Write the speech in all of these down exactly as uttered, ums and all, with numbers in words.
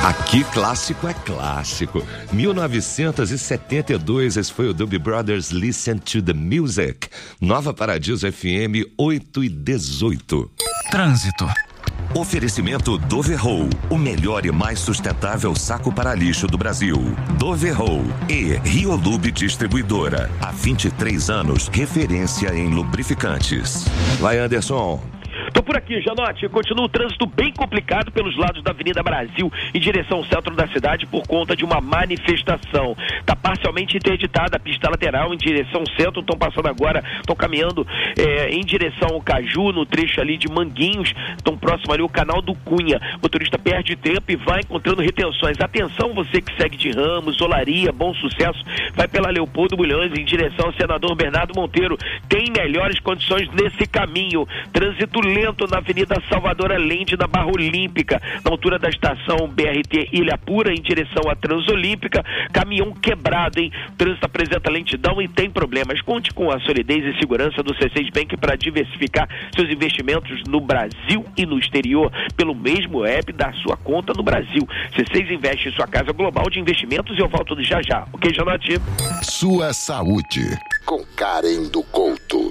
Aqui clássico é clássico. mil novecentos e setenta e dois, esse foi o Doobie Brothers, Listen to the Music. Nova Paradiso F M oito e dezoito. Trânsito. Oferecimento Doverroll, o melhor e mais sustentável saco para lixo do Brasil. Doverroll e Riolube Distribuidora. Há vinte e três anos, referência em lubrificantes. Vai, Anderson. Tô por aqui, Janote. Continua o trânsito bem complicado pelos lados da Avenida Brasil em direção ao centro da cidade por conta de uma manifestação. Tá parcialmente interditada a pista lateral em direção ao centro. Estão passando agora, estão caminhando é, em direção ao Caju, no trecho ali de Manguinhos. Estão próximo ali ao canal do Cunha. O motorista perde tempo e vai encontrando retenções. Atenção, você que segue de Ramos, Olaria, Bom Sucesso, vai pela Leopoldo Bulhões em direção ao senador Bernardo Monteiro. Tem melhores condições nesse caminho. Trânsito lento na Avenida Salvador Allende, na Barra Olímpica, na altura da estação B R T Ilha Pura, em direção à Transolímpica. Caminhão quebrado, hein? O trânsito apresenta lentidão e tem problemas. Conte com a solidez e segurança do C seis Bank para diversificar seus investimentos no Brasil e no exterior, pelo mesmo app da sua conta no Brasil. C seis investe em sua casa global de investimentos e eu volto já já. Ok, Janote? Sua saúde, com Karen do Couto.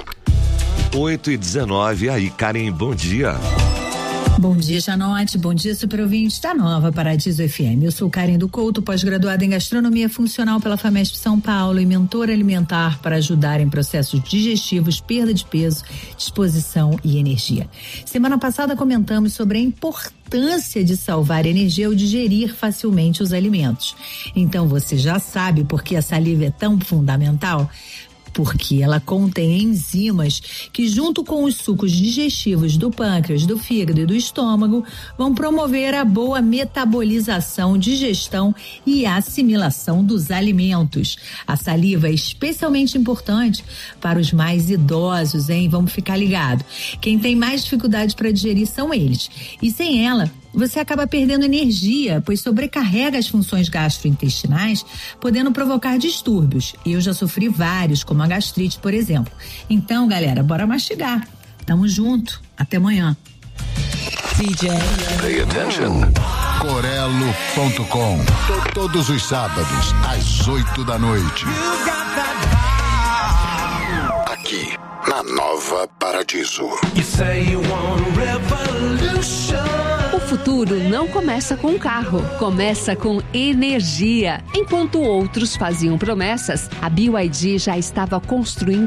oito e dezenove, aí, Karen, bom dia. Bom dia, Janote. Bom dia, super ouvinte da Nova Paradiso F M. Eu sou Karen do Couto, pós-graduada em Gastronomia Funcional pela FAMESP São Paulo e mentora alimentar para ajudar em processos digestivos, perda de peso, disposição e energia. Semana passada comentamos sobre a importância de salvar energia ao digerir facilmente os alimentos. Então você já sabe por que a saliva é tão fundamental? Porque ela contém enzimas que, junto com os sucos digestivos do pâncreas, do fígado e do estômago, vão promover a boa metabolização, digestão e assimilação dos alimentos. A saliva é especialmente importante para os mais idosos, hein? Vamos ficar ligado. Quem tem mais dificuldade para digerir são eles. E sem ela, você acaba perdendo energia, pois sobrecarrega as funções gastrointestinais, podendo provocar distúrbios. Eu já sofri vários, como a gastrite, por exemplo. Então, galera, bora mastigar. Tamo junto. Até amanhã. D J. Pay attention. Corelo ponto com. Todos os sábados, às oito da noite. Aqui, na Nova Paradiso. You say you want revolution. O futuro não começa com um carro, começa com energia. Enquanto outros faziam promessas, a B Y D já estava construindo